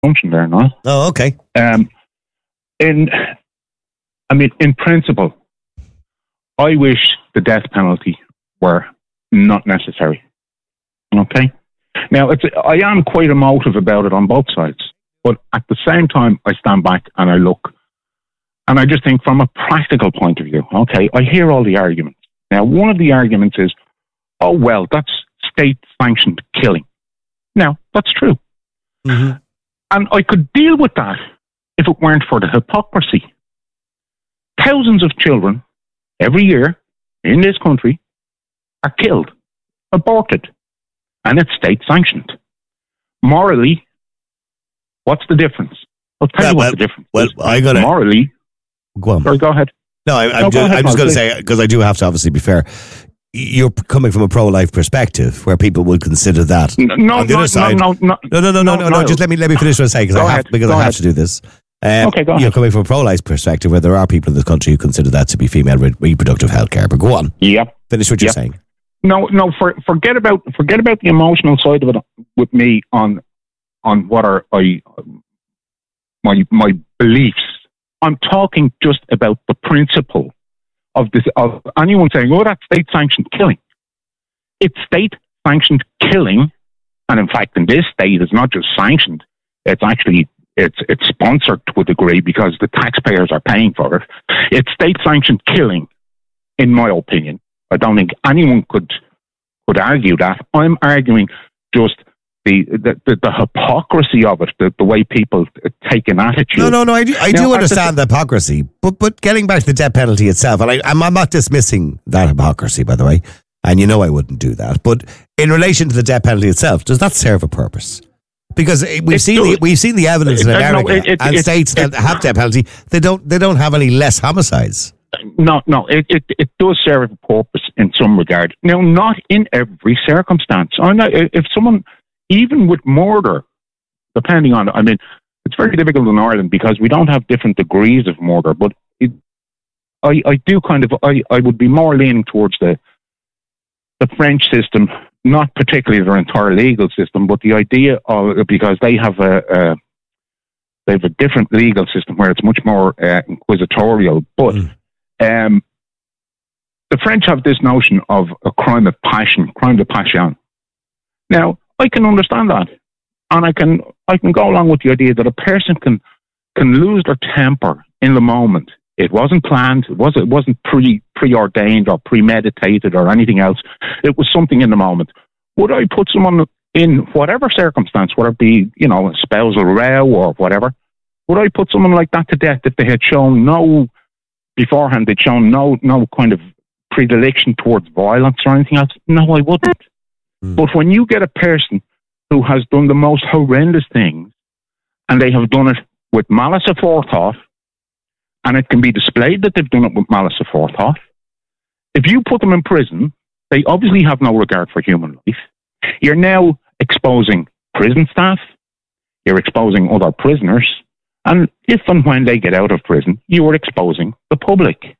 assumption there, no? Oh, okay. In principle, I wish the death penalty were not necessary. Okay? Now, I am quite emotive about it on both sides, but at the same time, I stand back and I look, and I just think from a practical point of view, okay, I hear all the arguments. Now, one of the arguments is, oh, well, that's state-sanctioned killing. Now, that's true. Mm-hmm. And I could deal with that if it weren't for the hypocrisy. Thousands of children every year in this country are killed, aborted, and it's state-sanctioned. Morally, what's the difference? I'll tell you what the difference is. Morally... Go on. Sorry, go ahead. No, I'm just going to say, because I do have to obviously be fair, you're coming from a pro-life perspective where people would consider that. No, just let me finish what I'm saying, because I have to do this. Okay, go ahead. You're coming from a pro-life perspective where there are people in this country who consider that to be female reproductive health care. But go on. Yep. Finish what you're saying. No. Forget about the emotional side of it with me on what are my beliefs. I'm talking just about the principle of anyone saying, "Oh, that's state-sanctioned killing." It's state-sanctioned killing, and in fact, in this state, it's not just sanctioned; it's actually it's sponsored to a degree because the taxpayers are paying for it. It's state-sanctioned killing, in my opinion. I don't think anyone could argue that. I'm arguing just the hypocrisy of it, the way people take an attitude. No, I do understand the hypocrisy, but getting back to the death penalty itself, and I'm not dismissing that hypocrisy, by the way, and you know I wouldn't do that, but in relation to the death penalty itself, does that serve a purpose? Because we've seen the evidence in America and states that have death penalty, they don't have any less homicides. No, it does serve a purpose in some regard. Now, not in every circumstance. I know if someone, even with murder, depending on, it's very difficult in Ireland because we don't have different degrees of murder, but I would be more leaning towards the French system, not particularly their entire legal system, but the idea of, because they have a different legal system where it's much more inquisitorial, but the French have this notion of a crime of passion. Now, I can understand that, and I can go along with the idea that a person can lose their temper in the moment. It wasn't planned. It wasn't preordained or premeditated or anything else. It was something in the moment. Would I put someone in whatever circumstance, whether it be a spousal row or whatever? Would I put someone like that to death if they had shown beforehand? They'd shown no kind of predilection towards violence or anything else? No, I wouldn't. But when you get a person who has done the most horrendous things, and they have done it with malice aforethought, and it can be displayed that they've done it with malice aforethought, if you put them in prison, they obviously have no regard for human life. You're now exposing prison staff, you're exposing other prisoners, and if and when they get out of prison, you are exposing the public.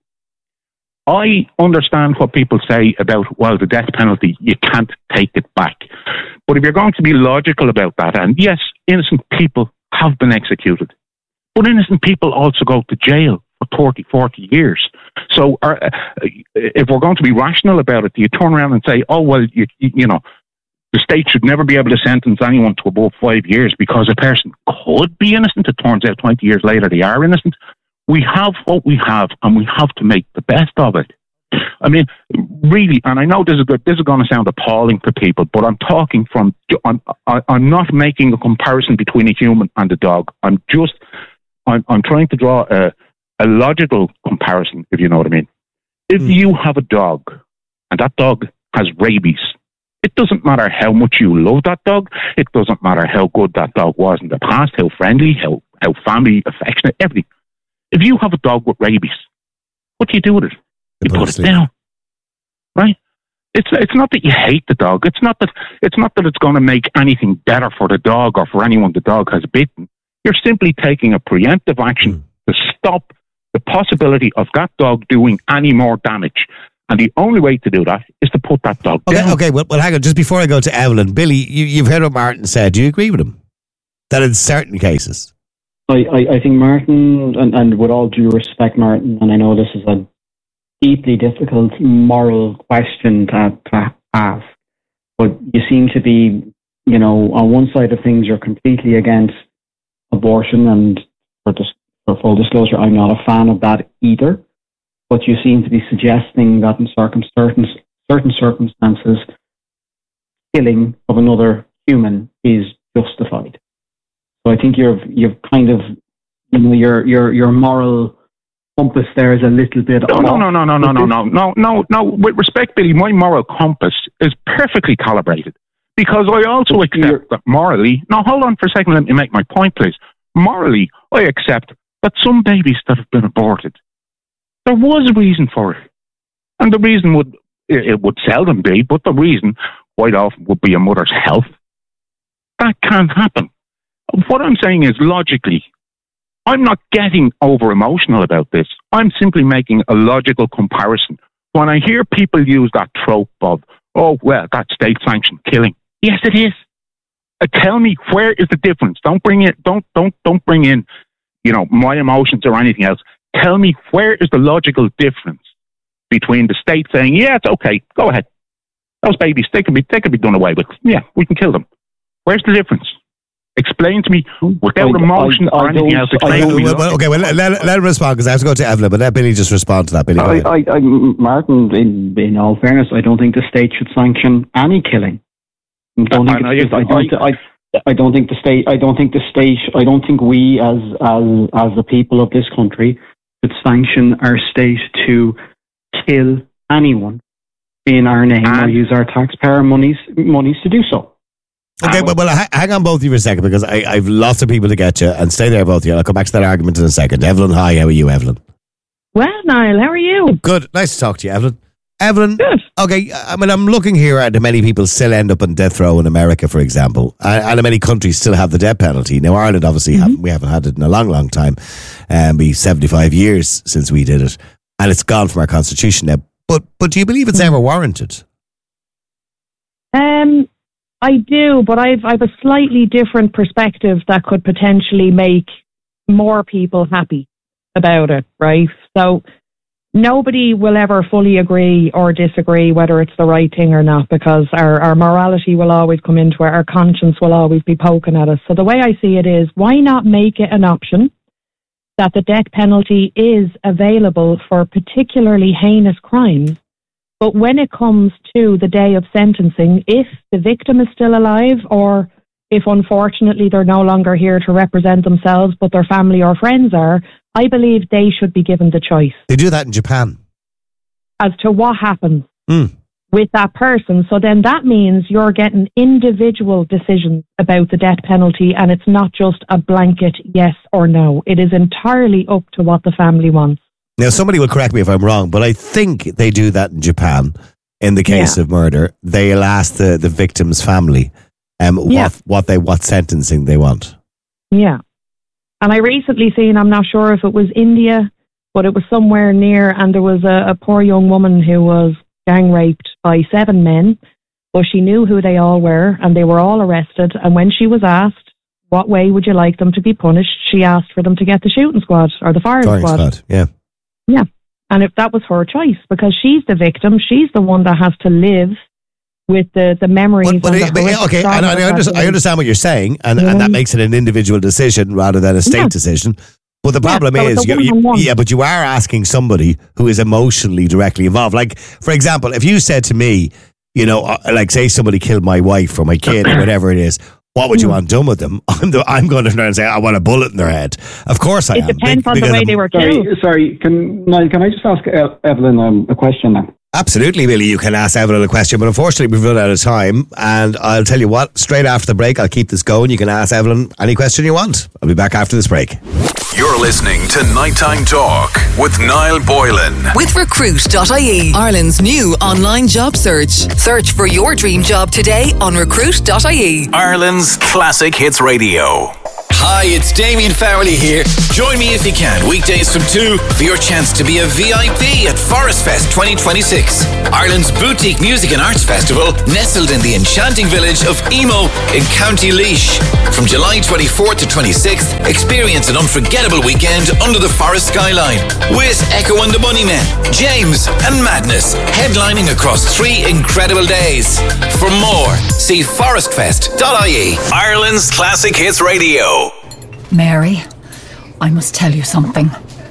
I understand what people say about, the death penalty, you can't take it back. But if you're going to be logical about that, and yes, innocent people have been executed, but innocent people also go to jail for 30, 40 years. So if we're going to be rational about it, do you turn around and say, the state should never be able to sentence anyone to above 5 years because a person could be innocent? It turns out 20 years later they are innocent. We have what we have, and we have to make the best of it. Really, and I know this is going to sound appalling to people, but I'm talking I'm not making a comparison between a human and a dog. I'm trying to draw a logical comparison, if you know what I mean. If you have a dog, and that dog has rabies, it doesn't matter how much you love that dog. It doesn't matter how good that dog was in the past, how friendly, how family affectionate, everything. If you have a dog with rabies, what do you do with it? You put it down, right? It's not that you hate the dog. It's not that it's going to make anything better for the dog or for anyone the dog has bitten. You're simply taking a preemptive action to stop the possibility of that dog doing any more damage. And the only way to do that is to put that dog down. Okay. Well, hang on. Just before I go to Evelyn, Billy, you've heard what Martin said. Do you agree with him? that in certain cases. I think Martin, and with all due respect, Martin, and I know this is a deeply difficult moral question to ask, but you seem to be, on one side of things, you're completely against abortion, and for full disclosure, I'm not a fan of that either. But you seem to be suggesting that in certain circumstances, killing of another human is justified. So I think you've kind of, your moral compass there is a little bit. No. With respect, Billy, my moral compass is perfectly calibrated, because I also accept that morally. Now, hold on for a second. Let me make my point, please. Morally, I accept that some babies that have been aborted, there was a reason for it, and the reason would seldom be, but the reason quite often would be a mother's health. That can't happen. What I'm saying is, logically, I'm not getting over emotional about this. I'm simply making a logical comparison. When I hear people use that trope of, oh, well, that's state-sanctioned killing. Yes, it is. Tell me, where is the difference? Don't bring in, my emotions or anything else. Tell me, where is the logical difference between the state saying, yeah, it's okay, go ahead. Those babies, they can be done away with. Yeah, we can kill them. Where's the difference? Explain to me without emotion or anything else. Let him respond, because I have to go to Evelyn, but let Billy just respond to that. Billy, Martin, in all fairness, I don't think the state should sanction any killing. I don't think we as the people of this country should sanction our state to kill anyone in our name or use our taxpayer monies to do so. Okay, well, hang on both of you for a second, because I've lots of people to get you, and stay there, both of you. I'll come back to that argument in a second. Evelyn, hi, how are you, Evelyn? Well, Niall, how are you? Good, nice to talk to you, Evelyn. Evelyn, good. Okay, I'm looking here at how many people still end up on death row in America, for example, and how many countries still have the death penalty. Now, Ireland obviously we haven't had it in a long, long time, be 75 years since we did it, and it's gone from our constitution now. But do you believe it's ever warranted? I do, but I've a slightly different perspective that could potentially make more people happy about it, right? So nobody will ever fully agree or disagree whether it's the right thing or not, because our morality will always come into it, our conscience will always be poking at us. So the way I see it is, why not make it an option that the death penalty is available for particularly heinous crimes? But when it comes to the day of sentencing, if the victim is still alive, or if unfortunately they're no longer here to represent themselves, but their family or friends are, I believe they should be given the choice. They do that in Japan. As to what happens with that person. So then that means you're getting individual decisions about the death penalty, and it's not just a blanket yes or no. It is entirely up to what the family wants. Now, somebody will correct me if I'm wrong, but I think they do that in Japan. In the case of murder, they'll ask the victim's family what sentencing they want. Yeah. And I recently seen, I'm not sure if it was India, but it was somewhere near, and there was a poor young woman who was gang raped by 7 men, but she knew who they all were, and they were all arrested. And when she was asked, what way would you like them to be punished, she asked for them to get the shooting squad or the firing squad. Yeah. Yeah. And if that was her choice, because she's the victim, she's the one that has to live with the memories. I understand what you're saying, and that makes it an individual decision rather than a state decision. But the problem is, but you are asking somebody who is emotionally directly involved. Like, for example, if you said to me, like, say somebody killed my wife or my kid or whatever it is, what would you want done with them? I'm going to try and say, I want a bullet in their head. Of course I am. It depends on the way they were killed. Sorry, can I just ask Evelyn a question now? Absolutely, Billy. You can ask Evelyn a question, but unfortunately we've run out of time. And I'll tell you what, straight after the break, I'll keep this going. You can ask Evelyn any question you want. I'll be back after this break. You're listening to Nighttime Talk with Niall Boylan. With Recruit.ie, Ireland's new online job search. Search for your dream job today on Recruit.ie. Ireland's classic hits radio. Hi, it's Damien Farrelly here. Join me if you can, weekdays from 2 for your chance to be a VIP at Forest Fest 2026, Ireland's boutique music and arts festival nestled in the enchanting village of Emo in County Laois. From July 24th to 26th, experience an unforgettable weekend under the forest skyline with Echo and the Bunnymen, James and Madness, headlining across 3 incredible days. For more, see forestfest.ie. Ireland's Classic Hits Radio. Mary, I must tell you something.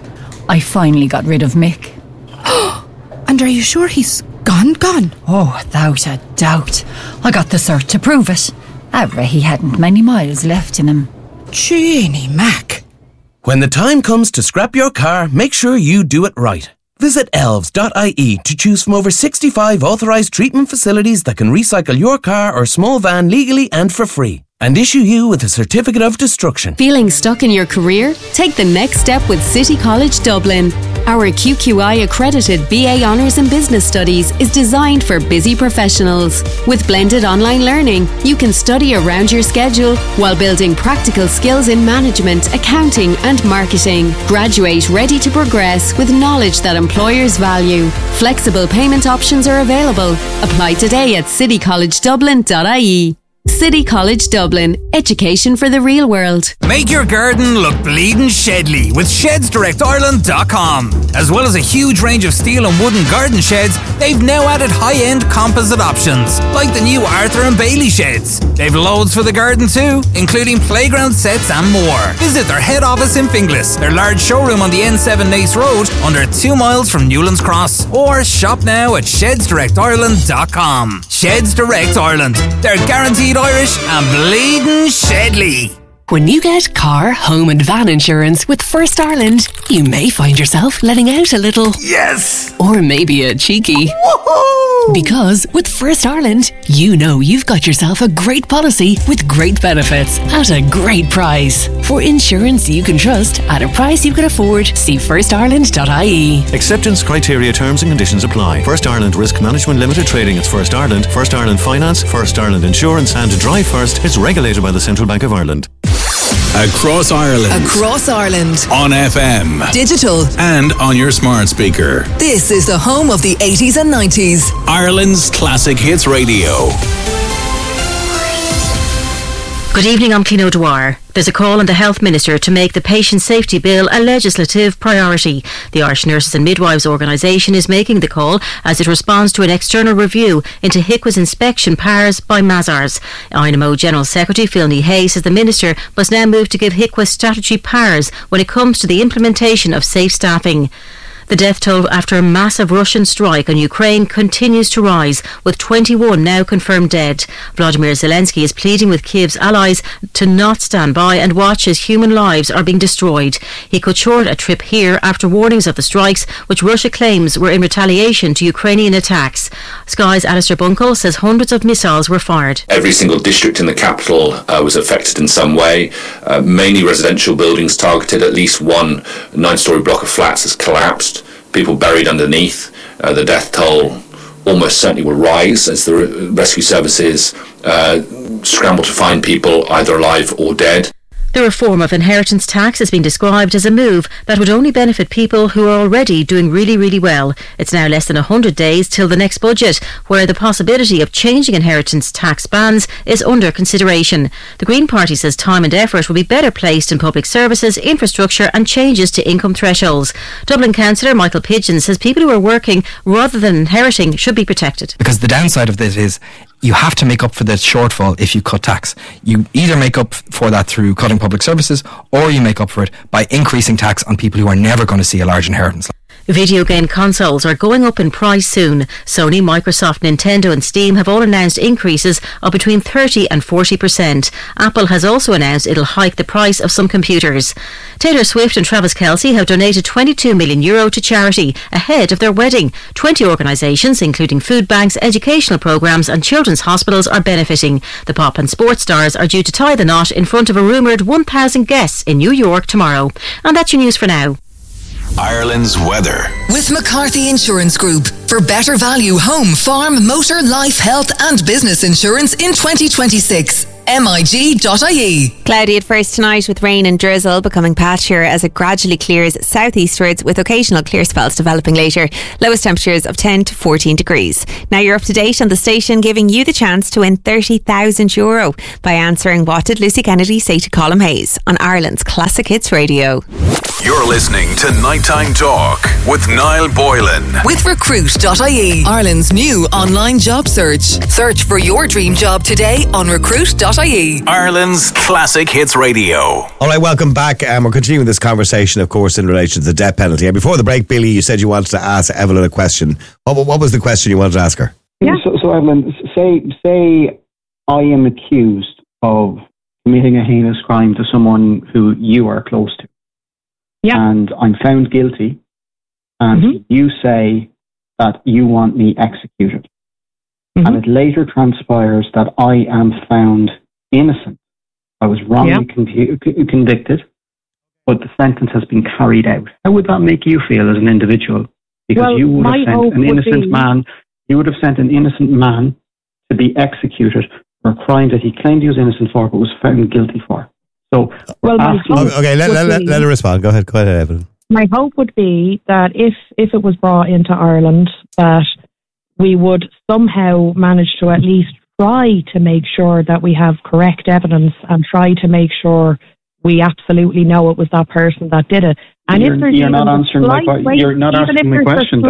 I finally got rid of Mick. And are you sure he's gone? Oh, without a doubt. I got the cert to prove it. He hadn't many miles left in him. Jeannie Mac. When the time comes to scrap your car, make sure you do it right. Visit elves.ie to choose from over 65 authorised treatment facilities that can recycle your car or small van legally and for free, and issue you with a certificate of destruction. Feeling stuck in your career? Take the next step with City College Dublin. Our QQI accredited BA Honours in Business Studies is designed for busy professionals. With blended online learning, you can study around your schedule while building practical skills in management, accounting and marketing. Graduate ready to progress with knowledge that employers value. Flexible payment options are available. Apply today at citycollegedublin.ie. City College Dublin. Education for the real world. Make your garden look bleeding Shedley with ShedsDirectIreland.com. As well as a huge range of steel and wooden garden sheds, they've now added high-end composite options, like the new Arthur and Bailey sheds. They've loads for the garden too, including playground sets and more. Visit their head office in Finglas, their large showroom on the N7 Nace Road, under 2 miles from Newlands Cross, or shop now at ShedsDirectIreland.com. Sheds Direct Ireland. They're guaranteed Irish and bleeding Shedley. When you get car, home and van insurance with First Ireland, you may find yourself letting out a little. Yes! Or maybe a cheeky. Woohoo! Because with First Ireland, you know you've got yourself a great policy with great benefits at a great price. For insurance you can trust at a price you can afford, see firstireland.ie. Acceptance criteria, terms and conditions apply. First Ireland Risk Management Limited trading as First Ireland Finance, First Ireland Insurance and Drive First is regulated by the Central Bank of Ireland. Across Ireland. Across Ireland. On FM. Digital. And on your smart speaker. This is the home of the 80s and 90s. Ireland's Classic Hits Radio. Good evening, I'm Clino Dwyer. There's a call on the Health Minister to make the Patient Safety Bill a legislative priority. The Irish Nurses and Midwives organisation is making the call as it responds to an external review into HIQA's inspection powers by Mazars. INMO General Secretary Phil Hay says the Minister must now move to give HIQA statutory powers when it comes to the implementation of safe staffing. The death toll after a massive Russian strike on Ukraine continues to rise, with 21 now confirmed dead. Vladimir Zelensky is pleading with Kyiv's allies to not stand by and watch as human lives are being destroyed. He cut short a trip here after warnings of the strikes, which Russia claims were in retaliation to Ukrainian attacks. Sky's Alistair Bunkle says hundreds of missiles were fired. Every single district in the capital was affected in some way. Mainly residential buildings targeted. At least one 9-storey block of flats has collapsed. People buried underneath. The death toll almost certainly will rise as the rescue services scramble to find people either alive or dead. The reform of inheritance tax has been described as a move that would only benefit people who are already doing really, really well. It's now less than 100 days till the next budget, where the possibility of changing inheritance tax bands is under consideration. The Green Party says time and effort will be better placed in public services, infrastructure and changes to income thresholds. Dublin Councillor Michael Pidgeon says people who are working rather than inheriting should be protected. Because the downside of this is you have to make up for the shortfall if you cut tax. You either make up for that through cutting public services, or you make up for it by increasing tax on people who are never going to see a large inheritance. Video game consoles are going up in price soon. Sony, Microsoft, Nintendo and Steam have all announced increases of between 30 and 40%. Apple has also announced it'll hike the price of some computers. Taylor Swift and Travis Kelce have donated €22 million to charity ahead of their wedding. 20 organisations, including food banks, educational programmes and children's hospitals, are benefiting. The pop and sports stars are due to tie the knot in front of a rumoured 1,000 guests in New York tomorrow. And that's your news for now. Ireland's weather. With McCarthy Insurance Group. For better value home, farm, motor, life, health and business insurance in 2026. mig.ie. Cloudy at first tonight with rain and drizzle, becoming patchier as it gradually clears southeastwards with occasional clear spells developing later. Lowest temperatures of 10 to 14 degrees. Now you're up to date on the station, giving you the chance to win €30,000 by answering What Did Lucy Kennedy Say to Colm Hayes on Ireland's Classic Hits Radio. You're listening to Nighttime Talk with Niall Boylan. With Recruit.ie, Ireland's new online job search. Search for your dream job today on Recruit.ie. Ireland's Classic Hits Radio. All right, welcome back. We're continuing this conversation, of course, in relation to the death penalty. And before the break, Billy, you said you wanted to ask Evelyn a question. What was the question you wanted to ask her? Yeah. So Evelyn, say I am accused of committing a heinous crime to someone who you are close to. Yeah. And I'm found guilty, and you say that you want me executed. And it later transpires that I am found innocent. I was wrongly convicted, but the sentence has been carried out. How would that make you feel as an individual? Because you would have sent an innocent man. You would have sent an innocent man to be executed for a crime that he claimed he was innocent for, but was found guilty for. So, okay, let her respond. Go ahead, Evelyn. My hope would be that if it was brought into Ireland, that we would somehow manage to at least try to make sure that we have correct evidence and try to make sure we absolutely know it was that person that did it. And if there's you're not answering my question. You're not asking my question.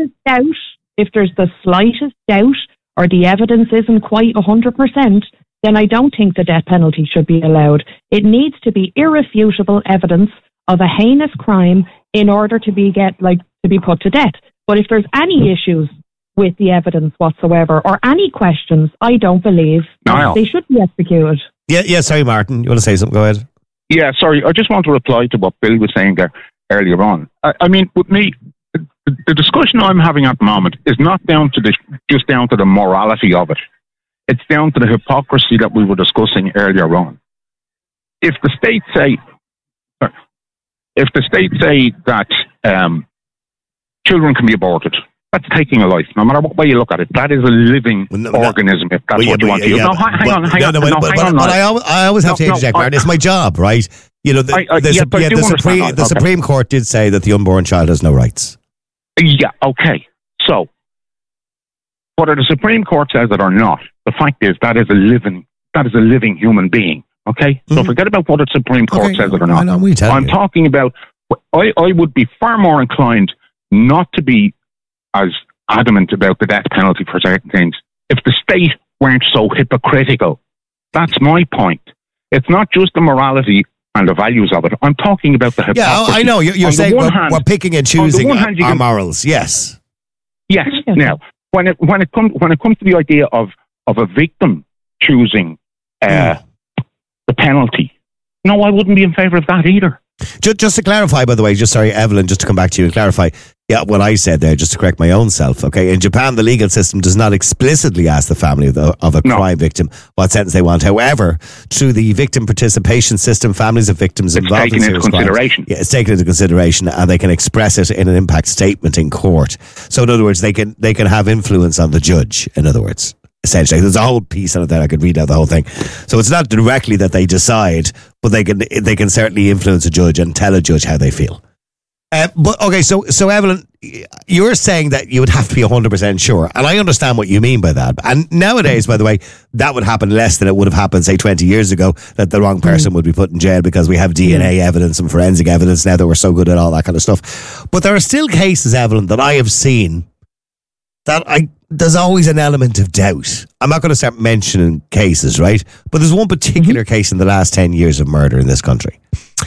If there's the slightest doubt or the evidence isn't quite 100%, then I don't think the death penalty should be allowed. It needs to be irrefutable evidence of a heinous crime in order to be put to death. But if there's any issues with the evidence whatsoever or any questions, I don't believe they should be executed. Yeah. Sorry, Martin. You want to say something? Go ahead. Yeah, sorry. I just want to reply to what Bill was saying there earlier on. I mean, with me, the discussion I'm having at the moment is not just down to the morality of it. It's down to the hypocrisy that we were discussing earlier on. If the states say that children can be aborted, that's taking a life. No matter what way you look at it, that is a living organism. If that's what you want to use. Hang on. I always have to interject, Martin. It's my job, right? You know, the Supreme Court did say that the unborn child has no rights. Yeah. Okay. So, whether the Supreme Court says it or not, the fact is that is a living human being. Okay. So forget about whether the Supreme Court says it or not. I'm talking about. I would be far more inclined not to be as adamant about the death penalty for certain things if the state weren't so hypocritical. That's my point. It's not just the morality and the values of it. I'm talking about the hypocrisy. Yeah, I know. You're saying we're picking and choosing our morals. Yes. Yes. Now, when it comes to the idea of a victim choosing the penalty, no, I wouldn't be in favour of that either. Just to clarify, by the way, Evelyn, just to come back to you and clarify, what I said there, just to correct my own self, okay? In Japan, the legal system does not explicitly ask the family of a crime victim what sentence they want. However, through the victim participation system, families of victims involved in serious crimes, it's taken into consideration, and they can express it in an impact statement in court. So, in other words, they can have influence on the judge, in other words. Essentially, there's a whole piece on it there. I could read out the whole thing. So it's not directly that they decide, but they can certainly influence a judge and tell a judge how they feel. But okay, so Evelyn, you're saying that you would have to be 100% sure, and I understand what you mean by that. And nowadays, by the way, that would happen less than it would have happened, say, 20 years ago, that the wrong person would be put in jail because we have DNA evidence and forensic evidence now that we're so good at all that kind of stuff. But there are still cases, Evelyn, that I have seen that there's always an element of doubt. I'm not going to start mentioning cases, right? But there's one particular case in the last 10 years of murder in this country.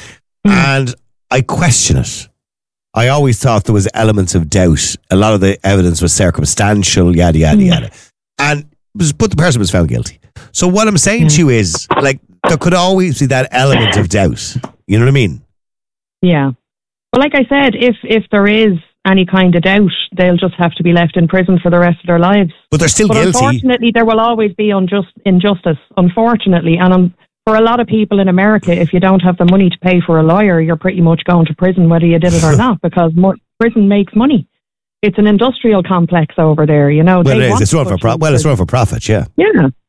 And I question it. I always thought there was elements of doubt. A lot of the evidence was circumstantial, yada, yada, yada. But the person was found guilty. So what I'm saying to you is, there could always be that element of doubt. You know what I mean? Yeah. Well, like I said, if there is any kind of doubt, they'll just have to be left in prison for the rest of their lives. But they're still guilty. Unfortunately, there will always be injustice, unfortunately. And for a lot of people in America, if you don't have the money to pay for a lawyer, you're pretty much going to prison whether you did it or not, because prison makes money. It's an industrial complex over there, you know. Well, it is. It's run for profit, yeah. Yeah.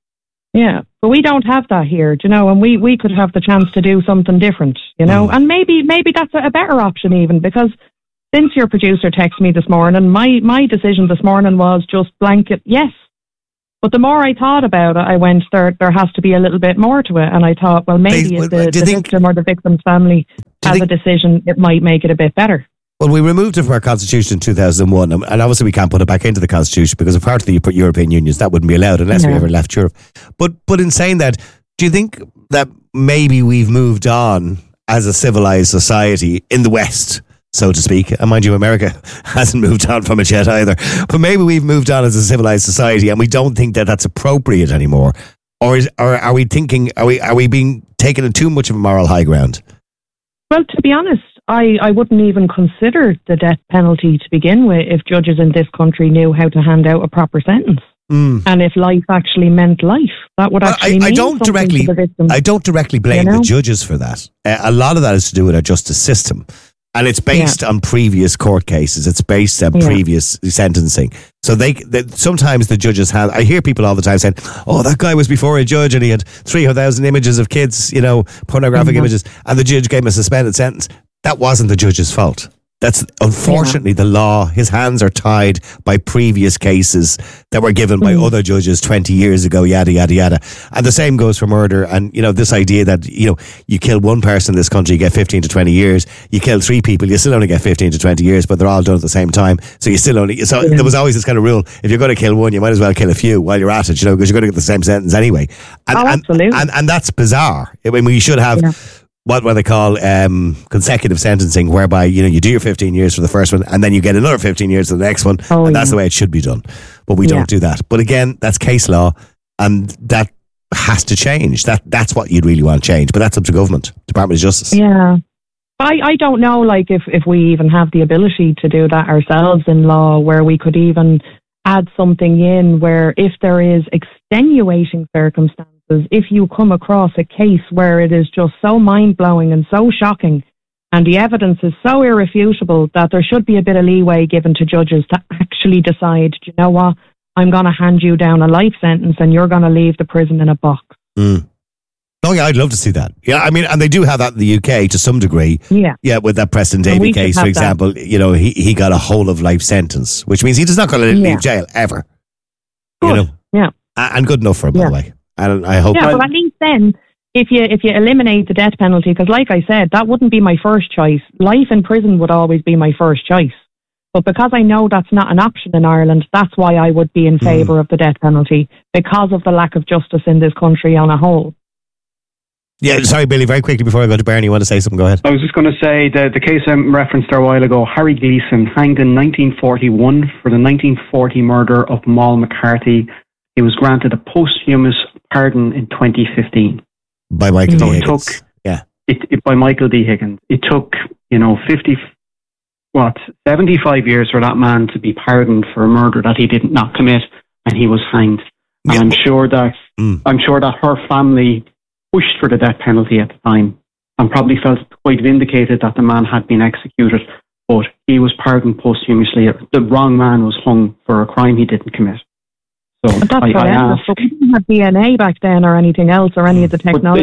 Yeah, but we don't have that here, do you know, and we could have the chance to do something different, you know, and maybe that's a better option even, because since your producer texted me this morning, my decision this morning was just blanket yes. But the more I thought about it, I went, there has to be a little bit more to it. And I thought, well, maybe if the victim or the victim's family has a decision, it might make it a bit better. Well, we removed it from our constitution in 2001, and obviously we can't put it back into the constitution because a part of the European Union, that wouldn't be allowed unless we ever left Europe. But in saying that, do you think that maybe we've moved on as a civilized society in the West, so to speak? And mind you, America hasn't moved on from it yet either. But maybe we've moved on as a civilized society and we don't think that that's appropriate anymore. Or are we thinking, are we being taken in too much of a moral high ground? Well, to be honest, I wouldn't even consider the death penalty to begin with if judges in this country knew how to hand out a proper sentence. And if life actually meant life, that would actually mean something to the victim. I don't directly blame the judges for that. A lot of that is to do with our justice system. And it's based on previous court cases. It's based on previous sentencing. So they sometimes the judges have. I hear people all the time saying, "Oh, that guy was before a judge and he had 3,000 images of kids, you know, pornographic images, and the judge gave him a suspended sentence." That wasn't the judge's fault. That's unfortunately the law. His hands are tied by previous cases that were given by other judges 20 years ago, yada, yada, yada. And the same goes for murder. And, you know, this idea that, you know, you kill one person in this country, you get 15 to 20 years. You kill 3 people, you still only get 15 to 20 years, but they're all done at the same time. So you still only, there was always this kind of rule. If you're going to kill one, you might as well kill a few while you're at it, you know, because you're going to get the same sentence anyway. And, absolutely. And that's bizarre. I mean, we should have... what they call consecutive sentencing, whereby, you know, you do your 15 years for the first one and then you get another 15 years for the next one. And that's the way it should be done. But we don't do that. But again, that's case law and that has to change. That's what you'd really want to change. But that's up to government, Department of Justice. Yeah. I don't know, like, if we even have the ability to do that ourselves in law, where we could even add something in where if there is extenuating circumstances, if you come across a case where it is just so mind-blowing and so shocking and the evidence is so irrefutable that there should be a bit of leeway given to judges to actually decide, do you know what, I'm going to hand you down a life sentence and you're going to leave the prison in a box. Oh yeah, I'd love to see that. Yeah, I mean, and they do have that in the UK to some degree. Yeah, with that Preston Davey case, for example, you know, he got a whole of life sentence, which means he's not going to leave jail ever. Good. You know, and good enough for him, by the way. And I hope. Yeah, but at least then, if you eliminate the death penalty, because like I said, that wouldn't be my first choice. Life in prison would always be my first choice. But because I know that's not an option in Ireland, that's why I would be in favour of the death penalty, because of the lack of justice in this country on a whole. Yeah, sorry, Billy, very quickly before I go to Bernie, you want to say something? Go ahead. I was just going to say the case I referenced there a while ago, Harry Gleeson, hanged in 1941 for the 1940 murder of Moll McCarthy. He was granted a posthumous pardon in 2015. By Michael D. Higgins. By Michael D. Higgins. It took, 75 years for that man to be pardoned for a murder that he did not commit, and he was hanged. And I'm sure that her family pushed for the death penalty at the time and probably felt quite vindicated that the man had been executed, but he was pardoned posthumously. The wrong man was hung for a crime he didn't commit. So but that's I asked, we didn't have DNA back then or anything else or any of the technology.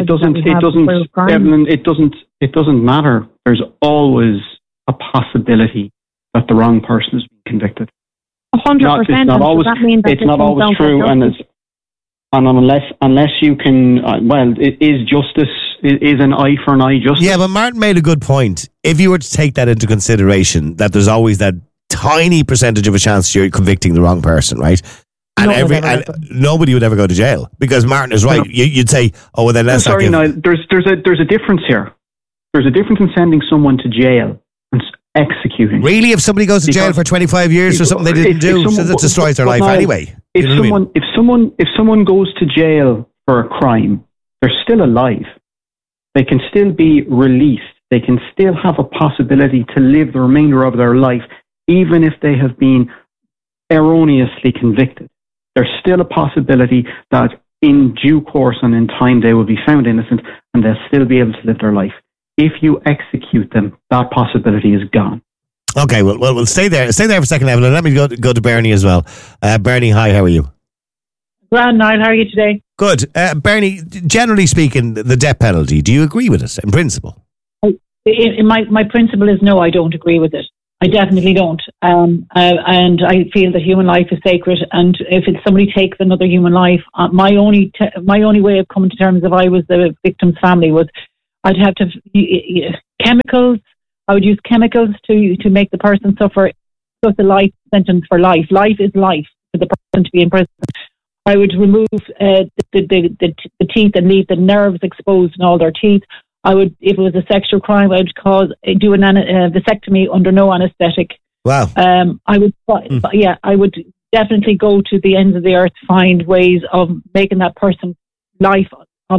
It doesn't matter. There's always a possibility that the wrong person is being convicted. 100%. It's not always true, and unless you can, it is justice. It is an eye for an eye justice. Yeah, but Martin made a good point. If you were to take that into consideration, that there's always that tiny percentage of a chance you're convicting the wrong person, right? And nobody would ever go to jail, because Martin is right. No. You'd say, "Oh, well, then let's." There's a difference here. There's a difference in sending someone to jail and executing. Really, if somebody goes to jail for 25 years for something they didn't do, that destroys their life anyway. If someone goes to jail for a crime, they're still alive. They can still be released. They can still have a possibility to live the remainder of their life, even if they have been erroneously convicted. There's still a possibility that in due course and in time they will be found innocent and they'll still be able to live their life. If you execute them, that possibility is gone. Okay, well, we'll stay there. Stay there for a second, Evelyn. Let me go to Bernie as well. Bernie, hi, how are you? Well, Niall, how are you today? Good. Bernie, generally speaking, the death penalty, do you agree with it in principle? My principle is no, I don't agree with it. I definitely don't. And I feel that human life is sacred. And if somebody takes another human life, my only way of coming to terms if I was the victim's family was I'd have to chemicals. I would use chemicals to make the person suffer. So it's a life sentence for life. Life is life for the person to be in prison. I would remove the teeth and leave the nerves exposed in all their teeth. I would, if it was a sexual crime, I would do a vasectomy under no anaesthetic. Wow. I would definitely go to the ends of the earth, find ways of making that person's life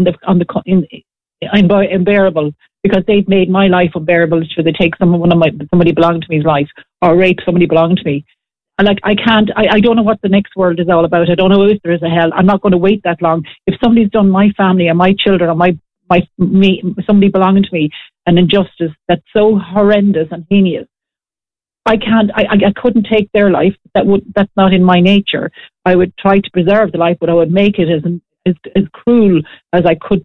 unbearable, because they've made my life unbearable. Should they take somebody belonging to me's life, or rape somebody belonging to me? And I don't know what the next world is all about. I don't know if there is a hell. I'm not going to wait that long. If somebody's done my family or my children or somebody belonging to me an injustice that's so horrendous and heinous, I couldn't take their life. That's not in my nature. I would try to preserve the life, but I would make it as cruel as I could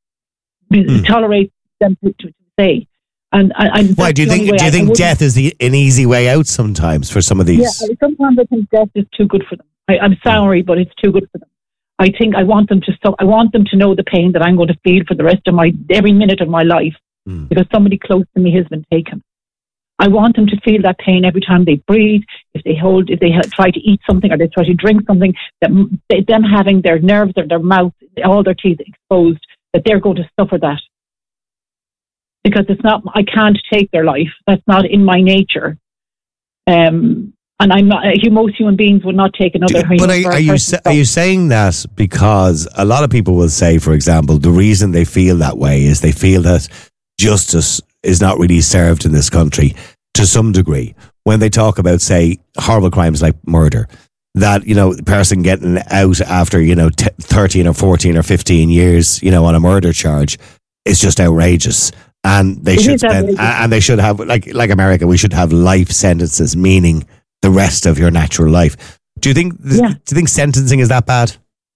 tolerate them to say. And why do you think death is an easy way out sometimes for some of these? Yeah, sometimes I think death is too good for them. I'm sorry, but it's too good for them. I think I want them to stop. I want them to know the pain that I'm going to feel for the rest of every minute of my life, because somebody close to me has been taken. I want them to feel that pain every time they breathe, if they try to eat something or they try to drink something, that them having their nerves or their mouth, all their teeth exposed, that they're going to suffer that. Because I can't take their life. That's not in my nature. And I'm not. Most human beings would not take another. But are you saying that because a lot of people will say, for example, the reason they feel that way is they feel that justice is not really served in this country to some degree. When they talk about, say, horrible crimes like murder, that, the person getting out after, 13 or 14 or 15 years, on a murder charge is just outrageous. And they should have, like America, we should have life sentences, meaning the rest of your natural life. Do you think sentencing is that bad?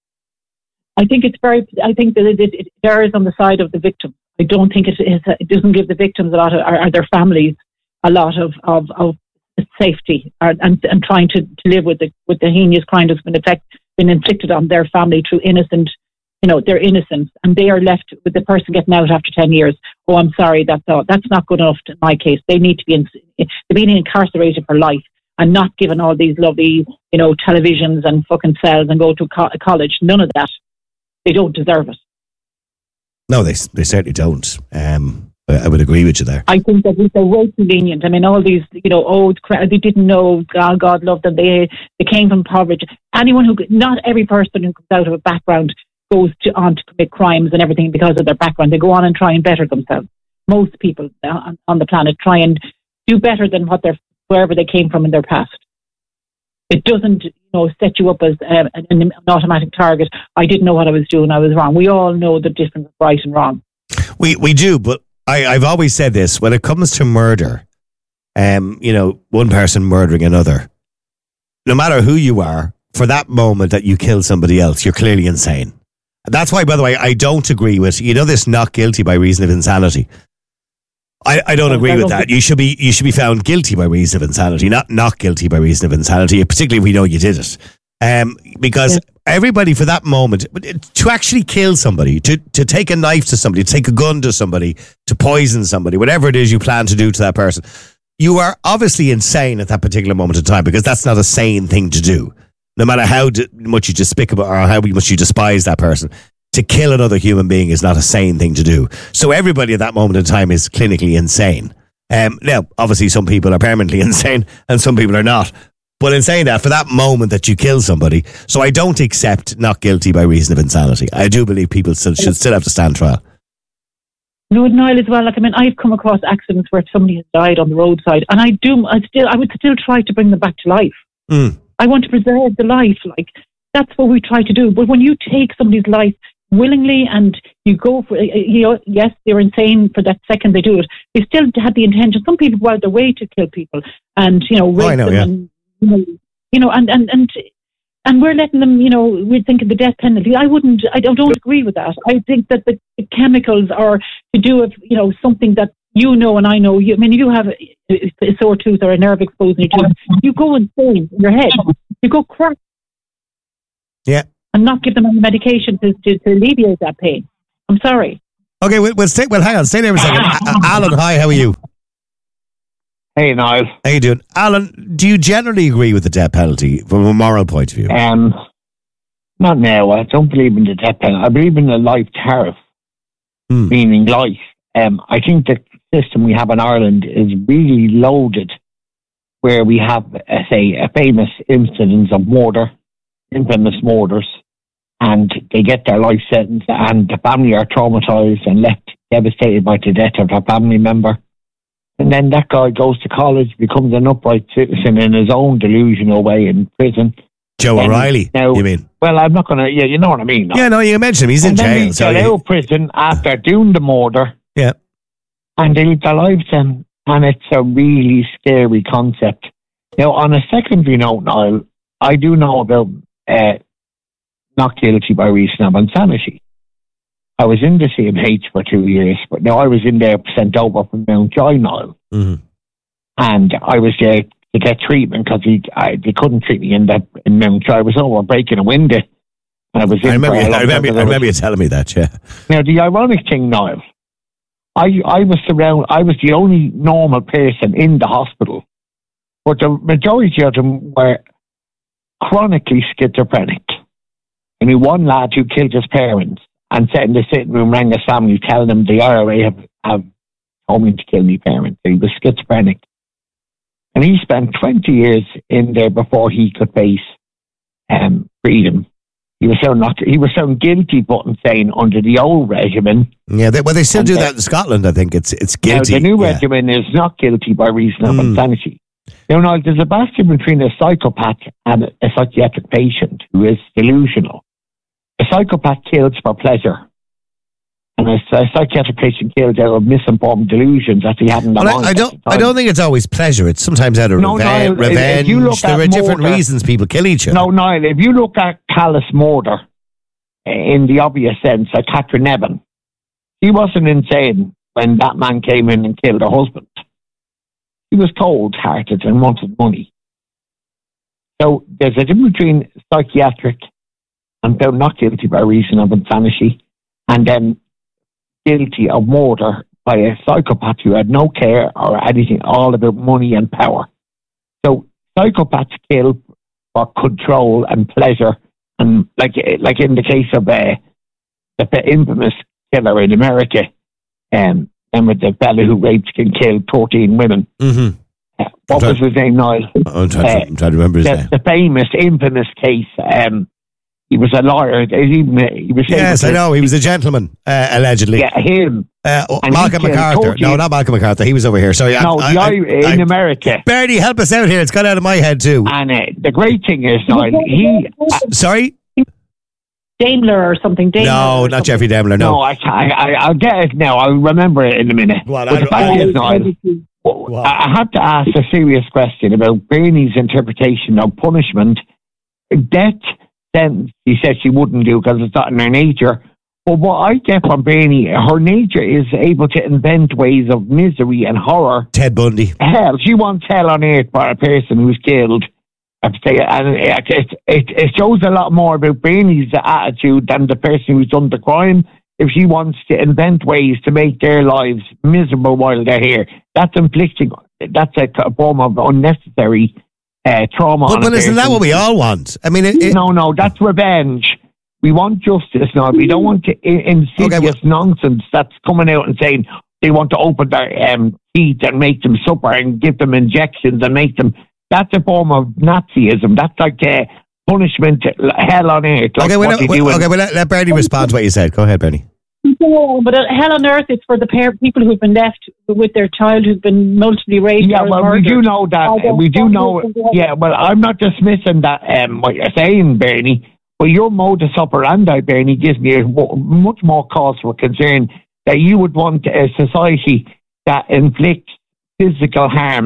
I think that it errs on the side of the victim. I don't think it doesn't give the victims or their families a lot of safety and trying to live with the heinous crime that's been inflicted on their family through innocent. They're innocent, and they are left with the person getting out after 10 years. Oh, I'm sorry, that's not good enough in my case. They need to be being incarcerated for life and not given all these lovely, televisions and fucking cells and go to college. None of that. They don't deserve it. No, they certainly don't. I would agree with you there. I think that they're way too lenient. I mean, all these, they didn't know God loved them. They came from poverty. Not every person who comes out of a background goes on to commit crimes and everything because of their background. They go on and try and better themselves. Most people on the planet try and do better than wherever they came from in their past. It doesn't, set you up as an automatic target. I didn't know what I was doing. I was wrong. We all know the difference of right and wrong. We do, but I've always said this, when it comes to murder, one person murdering another, no matter who you are, for that moment that you kill somebody else, you're clearly insane. That's why, by the way, I don't agree with, this not guilty by reason of insanity. I don't agree with that. You should be found guilty by reason of insanity, not guilty by reason of insanity, particularly if we know you did it. Because everybody for that moment, to actually kill somebody, to take a knife to somebody, to take a gun to somebody, to poison somebody, whatever it is you plan to do to that person, you are obviously insane at that particular moment in time, because that's not a sane thing to do. No matter how much you despicable or how much you despise that person, to kill another human being is not a sane thing to do. So everybody at that moment in time is clinically insane. Now, obviously, some people are permanently insane and some people are not. But in saying that, for that moment that you kill somebody, so I don't accept not guilty by reason of insanity. I do believe people should still have to stand trial. No, Niall, as well. I've come across accidents where somebody has died on the roadside, and I would still try to bring them back to life. I want to preserve the life. That's what we try to do. But when you take somebody's life willingly and you go for, yes, they're insane for that second they do it. They still had the intention. Some people go out their way to kill people and, rape them. And, and And we're letting them, we're thinking the death penalty. I don't agree with that. I think that the chemicals are to do with, something that and I know. If you have a sore tooth or a nerve exposed in your tooth, you go insane in your head. You go crack. Yeah. And not give them any medication to alleviate that pain. I'm sorry. Okay, hang on. Stay there for a second. Alan, hi, how are you? Hey, Niall. How you doing? Alan, do you generally agree with the death penalty from a moral point of view? Not now. I don't believe in the death penalty. I believe in the life tariff, meaning life. I think the system we have in Ireland is really loaded, where we have, say, a famous incidence of infamous murders, and they get their life sentence, and the family are traumatised and left devastated by the death of their family member. And then that guy goes to college, becomes an upright citizen in his own delusional way in prison. Joe O'Reilly, you mean? Well, I'm not going to... Yeah, you know what I mean. Yeah, no, you mentioned him. He's in jail. He's out of prison after doing the murder. Yeah. And they live their lives then. And it's a really scary concept. Now, on a secondary note, Niall, I do know about not guilty by reason of insanity. I was in the CMH for 2 years, but now I was in there sent over from Mountjoy, Niall. Mm-hmm. And I was there to get treatment because they couldn't treat me in Mountjoy. I was over breaking a window. And I remember you telling me that, yeah. Now, the ironic thing, Niall, I was the only normal person in the hospital, but the majority of them were chronically schizophrenic. I mean, one lad who killed his parents and sat in the sitting room, rang his family, telling them the IRA have told me to kill my parents. He was schizophrenic. And he spent 20 years in there before he could face freedom. He was found guilty, but insane under the old regimen. Yeah, they still do that in Scotland, I think. It's guilty. Now, the new regimen is not guilty by reason of insanity. Now, there's a bastion between a psychopath and a psychiatric patient who is delusional. A psychopath kills for pleasure, and a psychiatric patient kills out of misinformed delusions that he hadn't. I don't think it's always pleasure. It's sometimes out of revenge. There are different reasons people kill each other. No, Niall, if you look at callous murder in the obvious sense, like Catherine Nevin, he wasn't insane when that man came in and killed her husband. He was cold-hearted and wanted money. So there's a difference between psychiatric and found not guilty by reason of insanity, and then guilty of murder by a psychopath who had no care or anything, all about money and power. So psychopaths kill for control and pleasure, and like in the case of the infamous killer in America, and with the fella who raped and killed 14 women. Mm-hmm. What was his name, Niall? I'm trying to remember his name. The famous, infamous case. He was a lawyer. Yes, I know. He was a gentleman, allegedly. Yeah, him. Malcolm MacArthur. No, not Malcolm MacArthur. He was over here. Sorry. In America. Bernie, help us out here. It's gone out of my head too. And the great thing is, Niall, sorry? Daimler or something. No, not Jeffrey Daimler. No, I'll get it now. I'll remember it in a minute. But the fact is, Niall, I have to ask a serious question about Bernie's interpretation of punishment. Death sentence, he said she wouldn't do because it's not in her nature. But what I get from Bernie, her nature is able to invent ways of misery and horror. Ted Bundy. Hell, she wants hell on earth for a person who's killed. And it shows a lot more about Bernie's attitude than the person who's done the crime. If she wants to invent ways to make their lives miserable while they're here, that's inflicting. That's a form of unnecessary trauma. But isn't that what we all want? I mean, no, that's revenge. We want justice now. We don't want insidious nonsense that's coming out and saying they want to open their teeth and make them suffer and give them injections and make them. That's a form of Nazism. That's like punishment, hell on earth. Let Bernie respond to what you said. Go ahead, Bernie. No, but hell on earth is for the people who've been left with their child who's been multiply raped. Yeah, well, we do know that. We do know. Yeah, well, I'm not dismissing that. What you're saying, Bernie, but your modus operandi, Bernie, gives me much more cause for concern that you would want a society that inflicts physical harm